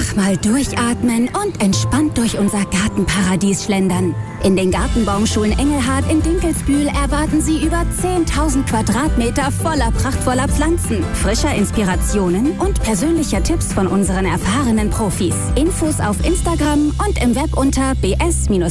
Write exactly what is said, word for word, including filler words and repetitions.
Einfach mal durchatmen und entspannt durch unser Gartenparadies schlendern. In den Gartenbaumschulen Engelhardt in Dinkelsbühl erwarten Sie über zehntausend Quadratmeter voller prachtvoller Pflanzen, frischer Inspirationen und persönlicher Tipps von unseren erfahrenen Profis. Infos auf Instagram und im Web unter b s